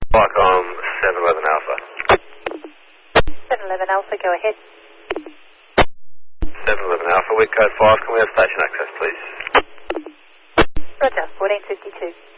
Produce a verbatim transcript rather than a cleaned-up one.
Qualcomm seven eleven Alpha. seven eleven Alpha, go ahead. seven eleven Alpha, with code five, can we have station access, please? Roger, fourteen fifty-two.